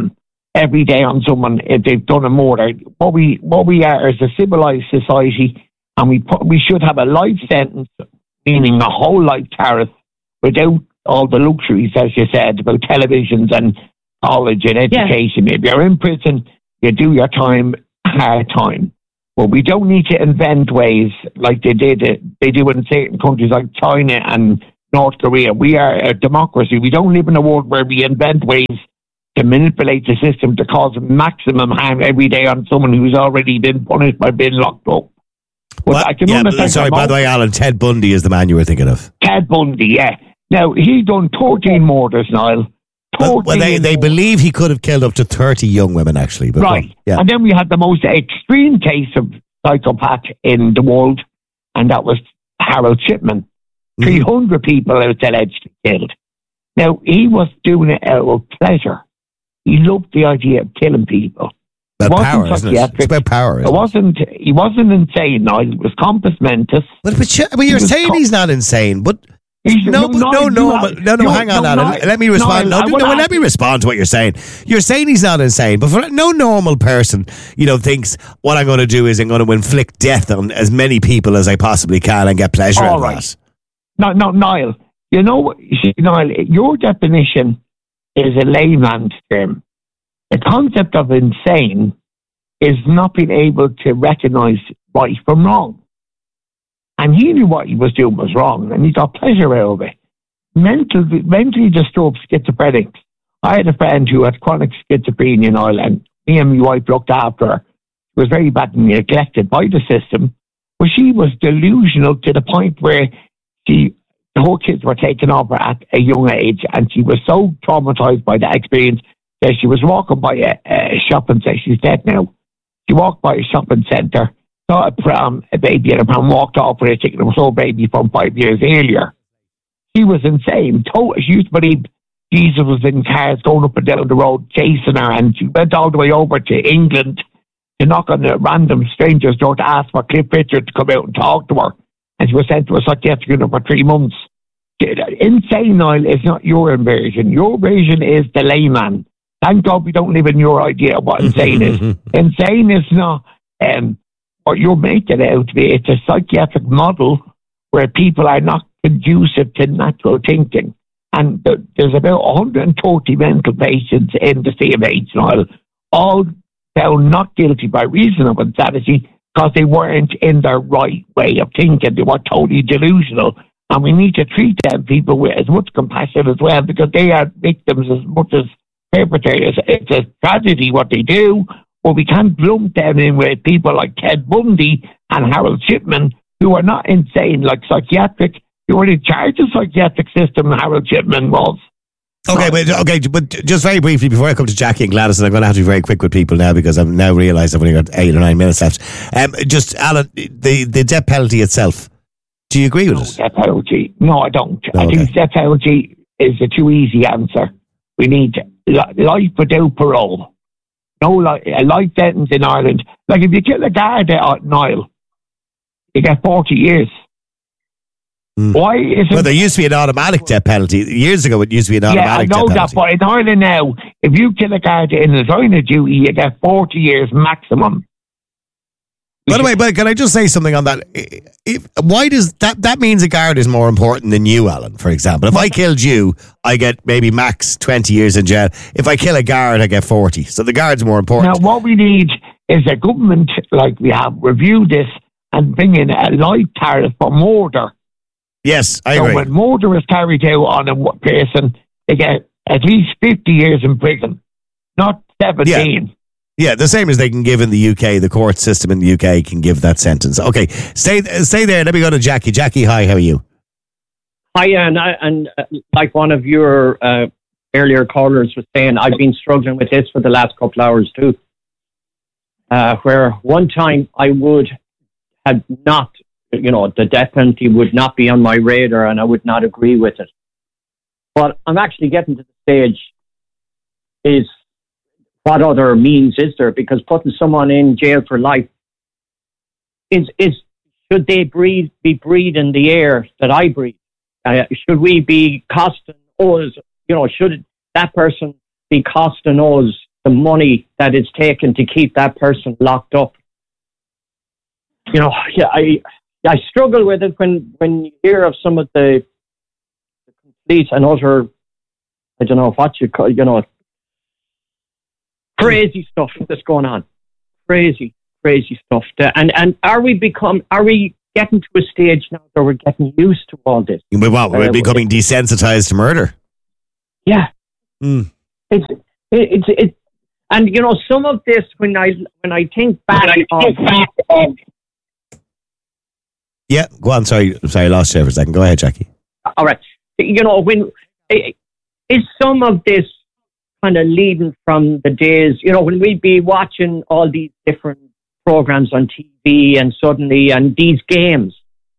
every day on someone if they've done a murder. What we are is a civilized society, and we should have a life sentence, meaning a whole life tariff, without all the luxuries, as you said, about televisions and college and education. If you're in prison, you do your time, hard time. But we don't need to invent ways like they do in certain countries like China and North Korea. We are a democracy. We don't live in a world where we invent ways to manipulate the system to cause maximum harm every day on someone who's already been punished by being locked up. But I can understand. Sorry, by the way, Alan, Ted Bundy is the man you were thinking of. Ted Bundy, yeah. Now, he done 13 murders, Niall. Well, they believe he could have killed up to 30 young women, actually. But right. And then we had the most extreme case of psychopath in the world, and that was Harold Shipman. 300 people it was allegedly killed. Now, he was doing it out of pleasure. He loved the idea of killing people. About power, isn't it? It's about power. He wasn't insane, no. It was compos mentis. But you're saying he's not insane, but... hang on, Alan. Let me respond. Let me respond to what you're saying. You're saying he's not insane, but for no normal person, thinks what I'm going to do is I'm going to inflict death on as many people as I possibly can and get pleasure out of that. No, Niall. Niall, your definition is a layman's term. The concept of insane is not being able to recognise right from wrong. And he knew what he was doing was wrong, and he got pleasure out of it. Mentally disturbed schizophrenics. I had a friend who had chronic schizophrenia in Ireland. Me and my wife looked after her. She was very badly neglected by the system, but she was delusional to the point where her kids were taken off her at a young age, and she was so traumatized by that experience that she was walking by a shopping centre. She's dead now. She walked by a shopping centre, saw a baby in a pram, walked off with a chicken and saw a baby from 5 years earlier. She was insane. She used to believe Jesus was in cars going up and down the road chasing her, and she went all the way over to England to knock on a random stranger's door to ask for Cliff Richard to come out and talk to her. And she was sent to a psychiatric unit for 3 months. Insane, Niall, is not your version. Your version is the layman. Thank God we don't live in your idea of what insane is. Insane is not what you're making it out to be. It's a psychiatric model where people are not conducive to natural thinking. And there's about 140 mental patients in the CMH, Niall, all found not guilty by reason of insanity because they weren't in their right way of thinking. They were totally delusional. And we need to treat them people with as much compassion as well, because they are victims as much as perpetrators. It's a tragedy what they do, but we can't lump them in with people like Ted Bundy and Harold Shipman, who are not insane, like psychiatric. You were in charge of the psychiatric system, Harold Shipman was. But just very briefly, before I come to Jackie and Gladys, and I'm going to have to be very quick with people now because I've now realised I've only got 8 or 9 minutes left. Just, Alan, the death penalty itself, do you agree with it? Death penalty? No, I don't. I think death penalty is a too easy answer. We need life without parole. No, a life sentence in Ireland. Like if you kill a guard at Niall, you get 40 years. Why isn't... Well, there used to be an automatic death penalty. Years ago, it used to be an automatic death penalty. Yeah, I know that, but in Ireland now, if you kill a guard in his line of duty, you get 40 years maximum. By the way, but can I just say something on that? Why does that means a guard is more important than you, Alan, for example? If I killed you, I get maybe max 20 years in jail. If I kill a guard, I get 40. So the guard's more important. Now, what we need is a government, like we have, review this and bring in a life tariff for murder. Yes, I agree. So when murder is carried out on a person, they get at least 50 years in prison, not 17. Yeah, the same as they can give in the UK. The court system in the UK can give that sentence. Okay, stay there. Let me go to Jackie. Jackie, hi, how are you? Hi, and like one of your earlier callers was saying, I've been struggling with this for the last couple of hours too. Where one time I would have not, the death penalty would not be on my radar and I would not agree with it. But I'm actually getting to the stage is, what other means is there? Because putting someone in jail for life should they be breathing the air that I breathe? Should we be costing us? Should that person be costing us the money that it's taken to keep that person locked up. You know, yeah, I struggle with it when you hear of some of the complete and utter, I don't know what you call, you know, crazy stuff that's going on. Crazy stuff. And are we getting to a stage now where we're getting used to all this? We're becoming desensitized to murder. Yeah. It's and you know, some of this when I think back on. Yeah, go on. Sorry, I lost you for a second. Go ahead, Jackie. All right. You know, when is some of this kind of leading from the days, you know, when we'd be watching all these different programs on TV and suddenly, and these games,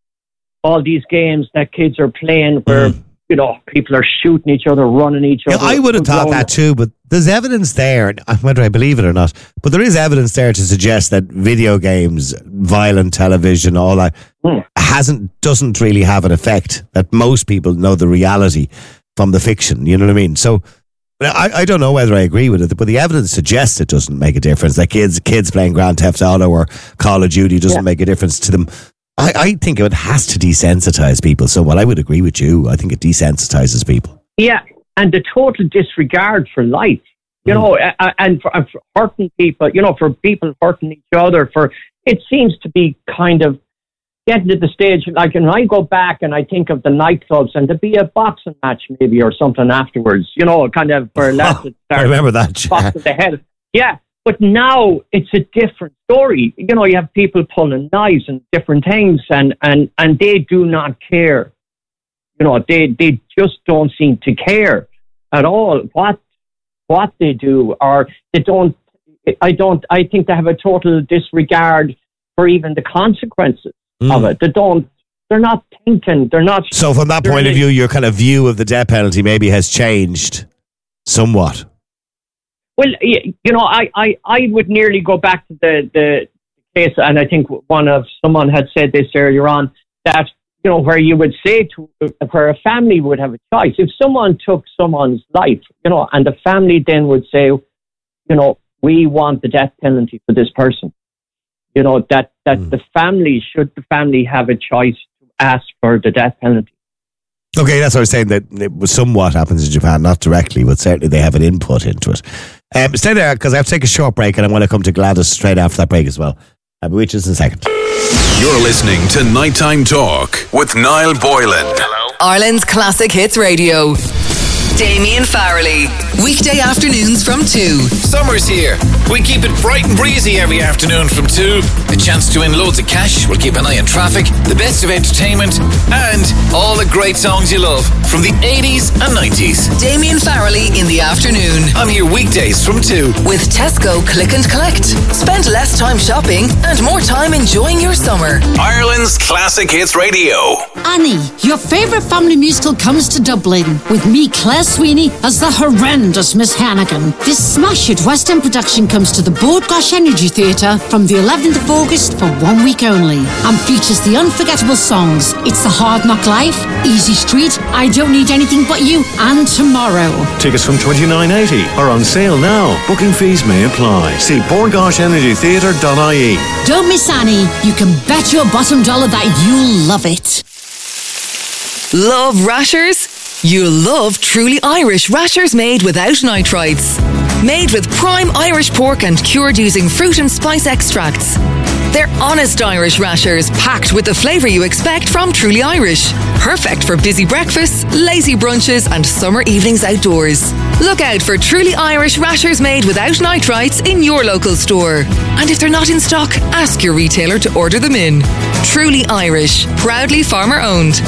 all these games that kids are playing where, you know, people are shooting each other, running each other. I would have thought that too, but there's evidence there, whether I believe it or not, but there is evidence there to suggest that video games, violent television, all that doesn't really have an effect, that most people know the reality from the fiction, you know what I mean? So I don't know whether I agree with it, but the evidence suggests it doesn't make a difference, that kids playing Grand Theft Auto or Call of Duty doesn't make a difference to them. I think it has to desensitize people. So, I would agree with you. I think it desensitizes people. Yeah, and the total disregard for life, you know, and for hurting people, you know, for people hurting each other. It seems to be kind of getting to the stage, like when I go back and I think of the nightclubs and there'd be a boxing match maybe or something afterwards, you know, kind of for lads that start. I remember that. Boxing the head. Yeah. But now it's a different story. You know, you have people pulling knives and different things, and they do not care. You know, they just don't seem to care at all what they do, or they don't. I think they have a total disregard for even the consequences of it. They're not thinking. They're not. So from that point of view, your kind of view of the death penalty maybe has changed somewhat. Well, you know, I would nearly go back to the case, and I think someone had said this earlier on, that, you know, where you would say where a family would have a choice. If someone took someone's life, you know, and the family then would say, you know, we want the death penalty for this person, you know, that the family have a choice to ask for the death penalty. Okay, that's what I was saying, that it somewhat happens in Japan, not directly, but certainly they have an input into it. Stay there, because I have to take a short break, and I want to come to Gladys straight after that break as well. I'll be with you in a second. You're listening to Nighttime Talk with Niall Boylan. Ireland's Classic Hits Radio. Damien Farrelly. Weekday afternoons from 2. Summer's here. We keep it bright and breezy every afternoon from 2. A chance to win loads of cash. We'll keep an eye on traffic, the best of entertainment, and all the great songs you love from the 80s and 90s. Damien Farrelly in the afternoon. I'm here weekdays from 2. With Tesco Click and Collect. Spend less time shopping and more time enjoying your summer. Ireland's Classic Hits Radio. Annie, your favourite family musical comes to Dublin with me, Claire Sweeney, as the horrendous Miss Hannigan. This smash-hit West End production comes to the Bord Gáis Energy Theatre from the 11th of August for 1 week only, and features the unforgettable songs It's the Hard Knock Life, Easy Street, I Don't Need Anything But You, and Tomorrow. Tickets from $29.80 are on sale now. Booking fees may apply. See bordgaishenergytheatre.ie. Don't miss Annie. You can bet your bottom dollar that you'll love it. Love rashers? You'll love Truly Irish rashers made without nitrites. Made with prime Irish pork and cured using fruit and spice extracts. They're honest Irish rashers packed with the flavour you expect from Truly Irish. Perfect for busy breakfasts, lazy brunches and summer evenings outdoors. Look out for Truly Irish rashers made without nitrites in your local store. And if they're not in stock, ask your retailer to order them in. Truly Irish, proudly farmer owned.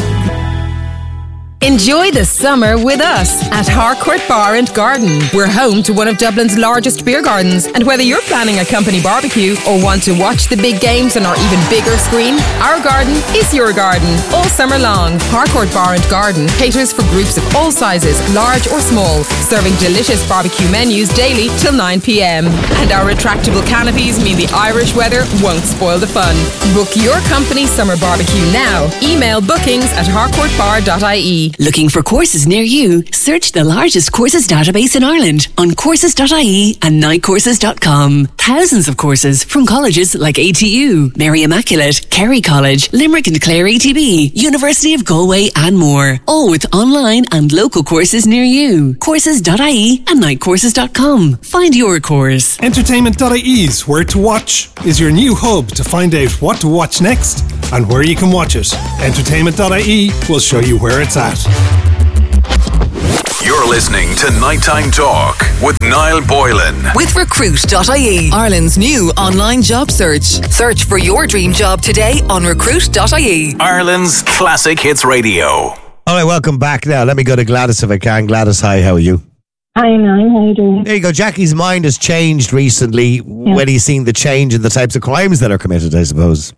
Enjoy the summer with us at Harcourt Bar and Garden. We're home to one of Dublin's largest beer gardens, and whether you're planning a company barbecue or want to watch the big games on our even bigger screen, our garden is your garden all summer long. Harcourt Bar and Garden caters for groups of all sizes, large or small, serving delicious barbecue menus daily till 9 p.m. And our retractable canopies mean the Irish weather won't spoil the fun. Book your company summer barbecue now. Email bookings@harcourtbar.ie. courses.ie. Looking for courses near you? Search the largest courses database in Ireland on courses.ie and nightcourses.com. Thousands of courses from colleges like ATU, Mary Immaculate, Kerry College, Limerick and Clare ATB, University of Galway and more. All with online and local courses near you. Courses.ie and nightcourses.com. Find your course. Entertainment.ie's Where to Watch is your new hub to find out what to watch next and where you can watch it. Entertainment.ie will show you where it's at. You're listening to Nighttime Talk with Niall Boylan. With Recruit.ie, Ireland's new online job search. Search for your dream job today on Recruit.ie. Ireland's classic hits radio. All right, welcome back now. Let me go to Gladys if I can. Gladys, hi, how are you? Hi, Niall. How are you doing? There you go. Jackie's mind has changed recently when he's seen the change in the types of crimes that are committed, I suppose.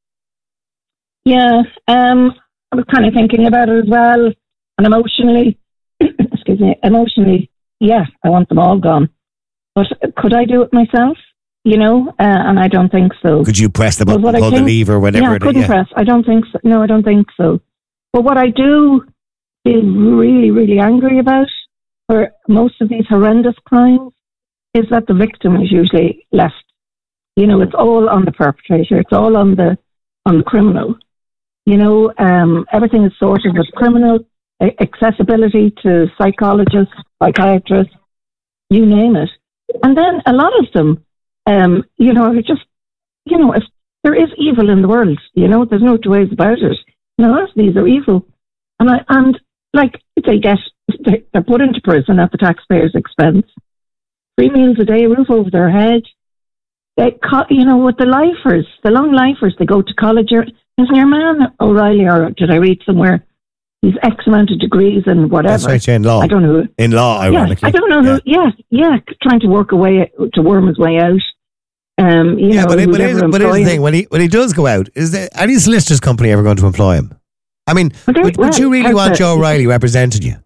Yeah, I was kind of thinking about it as well, and emotionally, yeah, I want them all gone. But could I do it myself? And I don't think so. Could you press the button, pull the lever, whatever? Yeah, I couldn't press. I don't think so. No, I don't think so. But what I do feel really, really angry about for most of these horrendous crimes is that the victim is usually left. It's all on the perpetrator. It's all on the criminal. Everything is sorted with criminal accessibility to psychologists, psychiatrists, you name it. And then a lot of them, are just, if there is evil in the world, there's no two ways about it. A lot of these are evil. And they're put into prison at the taxpayer's expense. 3 meals a day, roof over their head. With the long lifers, they go to college. Isn't your man O'Reilly, or did I read somewhere? He's X amount of degrees and whatever. That's right, in law. I don't know. In law, ironically. I don't know who. Yeah, trying to work to worm his way out. But here's the thing: when he does go out, is there any solicitor's company ever going to employ him? I mean, would you really want Joe O'Reilly representing you?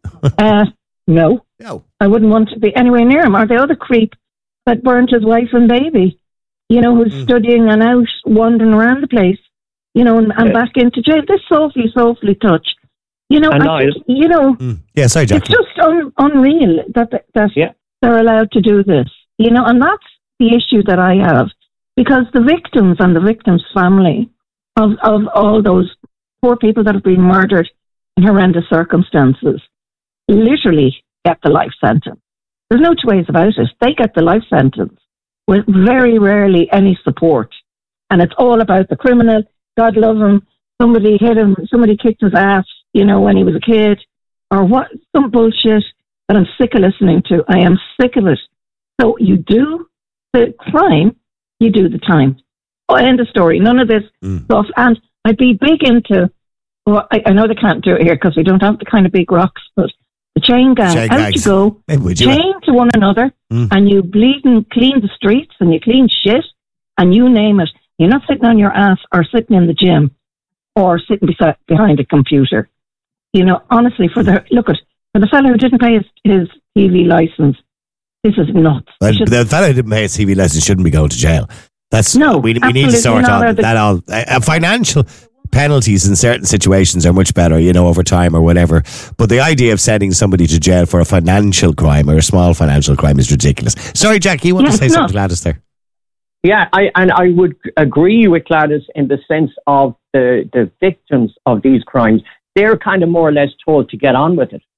No, I wouldn't want to be anywhere near him. Or the other creep that burnt his wife and baby, who's studying and out wandering around the place, and back into jail. This softly touch. Sorry, Jackie. It's just unreal that they're allowed to do this. And that's the issue that I have, because the victims and the victims' family of all those poor people that have been murdered in horrendous circumstances literally get the life sentence. There's no two ways about it. They get the life sentence with very rarely any support. And it's all about the criminal. God love him. Somebody hit him. Somebody kicked his ass, when he was a kid. Or what? Some bullshit that I'm sick of listening to. I am sick of it. So you do the crime, you do the time. End of story. None of this stuff. And I'd be big into, I know they can't do it here because we don't have the kind of big rocks, but the chain gang, out you go, chain to one another, and you bleed and clean the streets, and you clean shit, and you name it. You're not sitting on your ass or sitting in the gym or sitting behind a computer. Honestly, for the fellow who didn't pay his TV license, this is nuts. Well, the fellow who didn't pay his TV license shouldn't be going to jail. We need to sort out that all. Financial penalties in certain situations are much better, over time or whatever. But the idea of sending somebody to jail for a financial crime or a small financial crime is ridiculous. Sorry, Jackie, you want to say something to Gladys there? Yeah, I would agree with Gladys in the sense of the victims of these crimes. They're kind of more or less told to get on with it,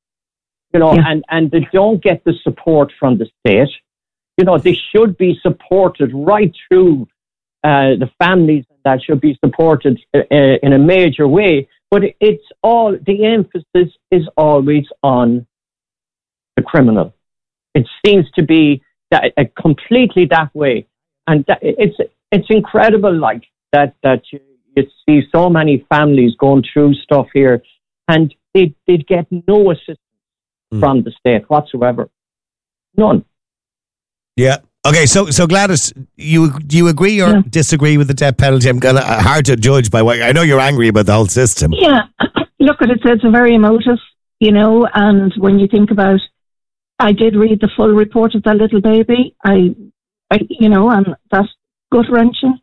and they don't get the support from the state. They should be supported right through the families that should be supported in a major way. But the emphasis is always on the criminal. It seems to be completely that way. And it's incredible, that you see so many families going through stuff here, and they'd get no assistance from the state whatsoever. None. Yeah. Okay. So Gladys, you agree or disagree with the death penalty? I'm hard to judge by what I know. You're angry about the whole system. Yeah. Look at it. It's very emotive, And when you think about, I did read the full report of that little baby. I and that's gut wrenching.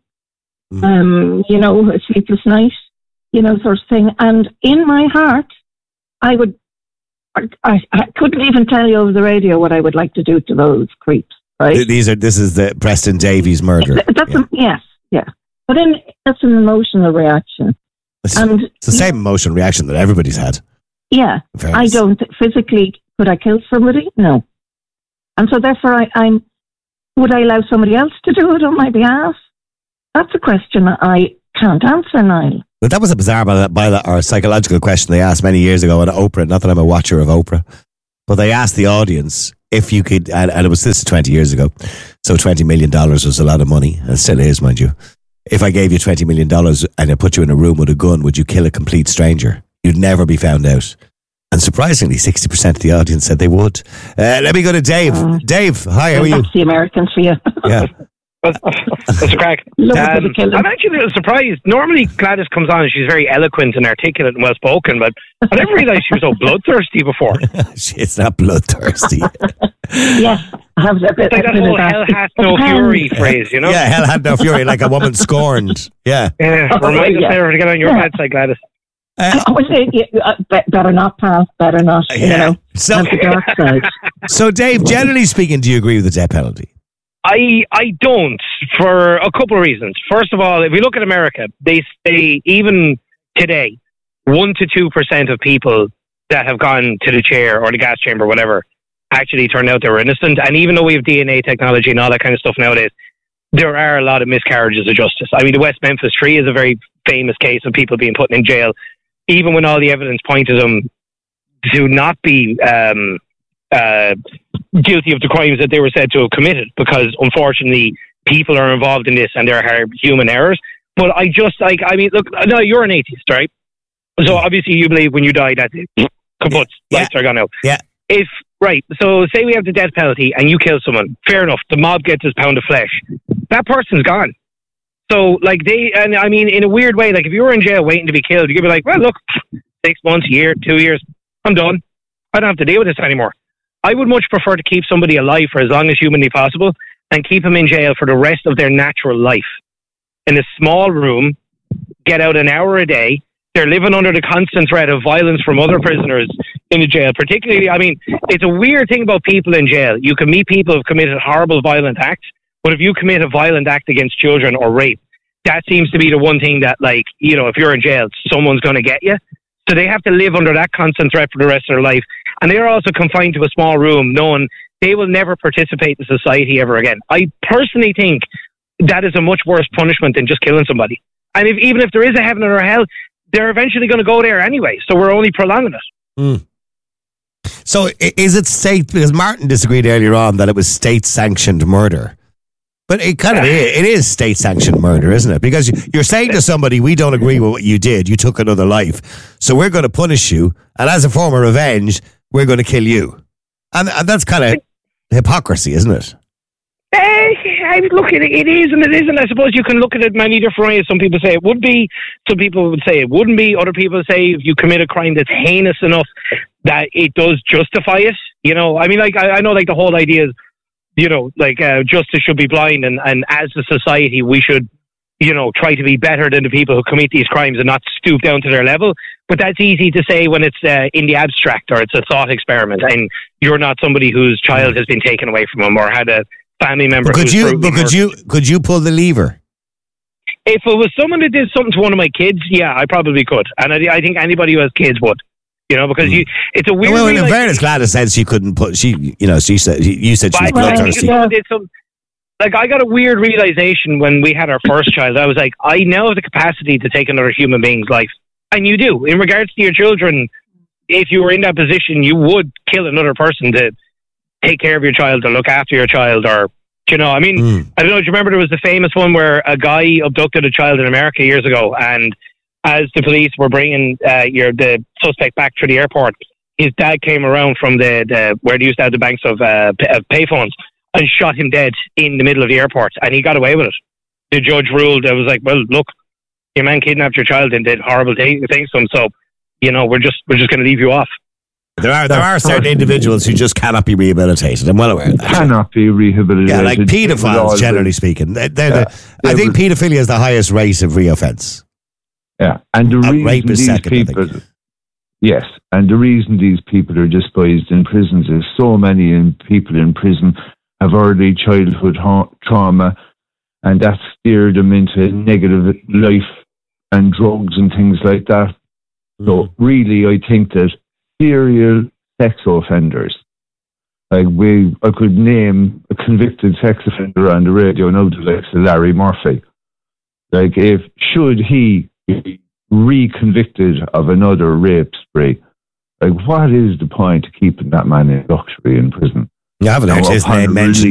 A sleepless night, sort of thing. And in my heart, I would. I couldn't even tell you over the radio what I would like to do to those creeps. Right? This is the Preston Davies murder. Yes. But then that's an emotional reaction. It's the same emotional reaction that everybody's had. Yeah, I don't physically. Could I kill somebody? No. And so therefore, would I allow somebody else to do it on my behalf? That's a question I can't answer, Niall. But that was a bizarre or psychological question they asked many years ago on Oprah. Not that I'm a watcher of Oprah, but they asked the audience if you could, and it was this 20 years ago, so $20 million was a lot of money, and it still is, mind you. If I gave you $20 million and I put you in a room with a gun, would you kill a complete stranger? You'd never be found out. And surprisingly, 60% of the audience said they would. Let me go to Dave. Dave, hi, how are you? That's the Americans for you. Yeah. That's a crack. I'm actually a little surprised. Normally Gladys comes on and she's very eloquent and articulate and well spoken, but I never realised she was so bloodthirsty before. She's not bloodthirsty. Yes, I have a bit. It's like that whole "hell hath no fury" phrase, you know? Yeah, hell had no fury, like a woman scorned. Yeah. Remind us never to get on your bad side, Gladys. Better not, pal. Better not. You know, so, the dark side. So, Dave, generally speaking, do you agree with the death penalty? I don't, for a couple of reasons. First of all, if we look at America, they say even today, 1 to 2% of people that have gone to the chair or the gas chamber, whatever, actually turned out they were innocent. And even though we have DNA technology and all that kind of stuff nowadays, there are a lot of miscarriages of justice. I mean, the West Memphis Tree is a very famous case of people being put in jail, even when all the evidence pointed them to not be guilty of the crimes that they were said to have committed, because unfortunately people are involved in this and there are human errors. But I just look, no, you're an atheist, right? So obviously you believe when you die that's it. Kaput, lights are gone out. Yeah. So say we have the death penalty and you kill someone, fair enough, the mob gets his pound of flesh. That person's gone. So in a weird way, like if you were in jail waiting to be killed, you'd be like, well, look, 6 months, a year, 2 years, I'm done. I don't have to deal with this anymore. I would much prefer to keep somebody alive for as long as humanly possible and keep them in jail for the rest of their natural life. In a small room, get out an hour a day. They're living under the constant threat of violence from other prisoners in the jail. Particularly, it's a weird thing about people in jail. You can meet people who have committed horrible violent acts, but if you commit a violent act against children or rape, that seems to be the one thing that, if you're in jail, someone's going to get you. So they have to live under that constant threat for the rest of their life. And they're also confined to a small room, knowing they will never participate in society ever again. I personally think that is a much worse punishment than just killing somebody. And even if there is a heaven or a hell, they're eventually going to go there anyway. So we're only prolonging it. Mm. So is it state, because Martin disagreed earlier on that it was state-sanctioned murder. But it kind of is. It is state-sanctioned murder, isn't it? Because you're saying to somebody, we don't agree with what you did. You took another life. So we're going to punish you. And as a form of revenge, we're going to kill you. And that's kind of hypocrisy, isn't it? Look, it is and it isn't. I suppose you can look at it many different ways. Some people say it would be. Some people would say it wouldn't be. Other people say if you commit a crime that's heinous enough that it does justify it. I know the whole idea is, justice should be blind, and as a society we should, try to be better than the people who commit these crimes and not stoop down to their level. But that's easy to say when it's in the abstract or it's a thought experiment and you're not somebody whose child has been taken away from them or had a family member. Could you pull the lever? If it was someone that did something to one of my kids, yeah, I probably could. And I think anybody who has kids would. Because it's a weird. Well, in fairness, Gladys said she couldn't put. She said you said she was bloodthirsty. I got a weird realization when we had our first child. I was like, I now have the capacity to take another human being's life, and you do. In regards to your children, if you were in that position, you would kill another person to take care of your child or look after your child, or I don't know. Do you remember there was the famous one where a guy abducted a child in America years ago, and as the police were bringing the suspect back to the airport, his dad came around from the where they used to have the banks of payphones and shot him dead in the middle of the airport, and he got away with it. The judge ruled, I was like, well, look, your man kidnapped your child and did horrible things to him, so we're just going to leave you off. There are certain individuals who just cannot be rehabilitated. I'm well aware of that. Cannot be rehabilitated. Yeah, like paedophiles, generally speaking. I think paedophilia is the highest rate of reoffence. Yeah, and the reason rape is these second, people, Yes, and the reason these people are despised in prisons is so many people in prison have early childhood trauma, and that steered them into negative life and drugs and things like that. So really, I think that serial sex offenders, I could name a convicted sex offender on the radio now, like Larry Murphy. Should he be reconvicted of another rape spree, what is the point of keeping that man in luxury in prison? You haven't heard his name mentioned